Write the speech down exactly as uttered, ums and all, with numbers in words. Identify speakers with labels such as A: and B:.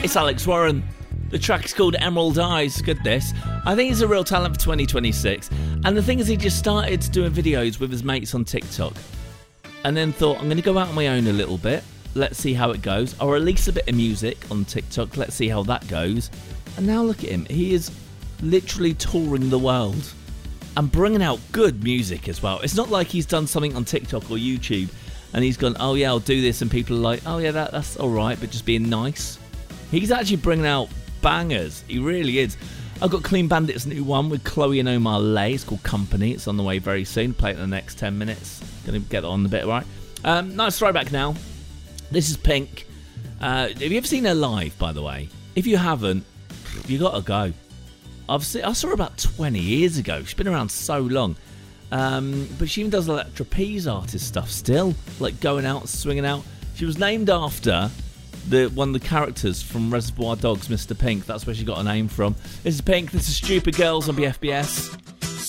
A: It's Alex Warren. The track's called Emerald Eyes. Goodness. I think he's a real talent for twenty twenty-six. And the thing is, he just started doing videos with his mates on TikTok. And then thought, I'm going to go out on my own a little bit. Let's see how it goes. I'll release a bit of music on TikTok. Let's see how that goes. And now look at him. He is literally touring the world. And bringing out good music as well. It's not like he's done something on TikTok or YouTube and he's gone, oh yeah, I'll do this, and people are like, oh yeah, that, that's alright, but just being nice. He's actually bringing out bangers. He really is. I've got Clean Bandit's new one with Chloe and Omar Lay. It's called Company. It's on the way very soon. Play it in the next ten minutes. Gonna get on the bit, right? Um, nice throwback now. This is Pink. Uh, have you ever seen her live, by the way? If you haven't, you gotta go. I've seen, I saw her about twenty years ago. She's been around so long. Um, but she even does like trapeze artist stuff still. Like going out, swinging out. She was named after the one of the characters from Reservoir Dogs, Mister Pink. That's where she got her name from. This is Pink. This is Stupid Girls on B F B S.